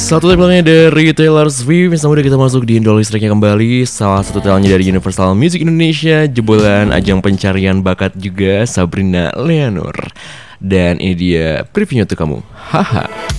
Satu tampilnya dari Taylor Swift. Sama udah kita masuk di Indo listriknya kembali. Salah satu talentnya dari Universal Music Indonesia, jebolan ajang pencarian bakat juga, Sabrina Leonor. Dan ini dia previewnya untuk kamu. Haha.